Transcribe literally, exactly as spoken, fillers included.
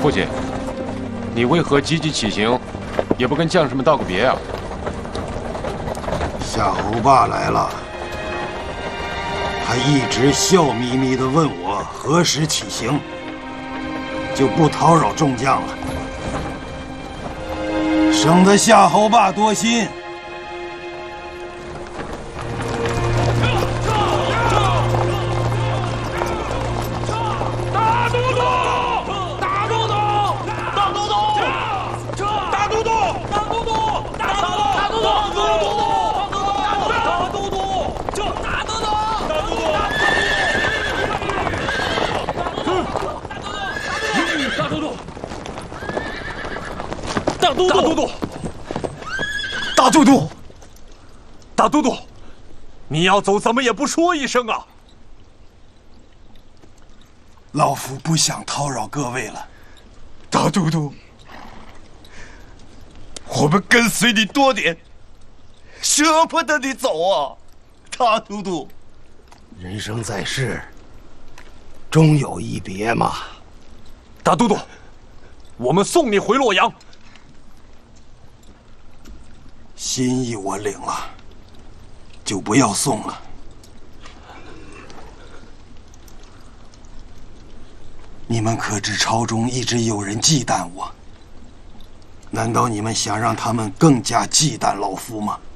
父亲，你为何急急起行，也不跟将士们道个别啊？ 夏侯霸来了，他一直笑眯眯地问我何时起行，就不叨扰众将了，省得夏侯霸多心。 大都督，大都督，大都督，你要走，怎么也不说一声啊！ 老夫不想叨扰各位了。 大都督，我们跟随你多年，舍不得你走啊！大都督， 人生在世，终有一别嘛。 大都督，我们送你回洛阳。 心意我领了，就不要送了。你们可知朝中一直有人忌惮我？难道你们想让他们更加忌惮老夫吗？